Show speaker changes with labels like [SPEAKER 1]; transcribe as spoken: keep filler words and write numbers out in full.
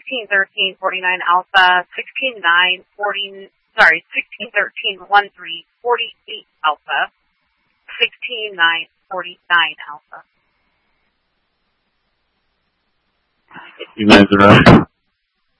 [SPEAKER 1] sixteen thirteen forty-nine Alpha, sixteen nine forty, sorry, sixteen thirteen one three forty-eight Alpha, sixteen nine forty-nine Alpha.
[SPEAKER 2] You guys are up.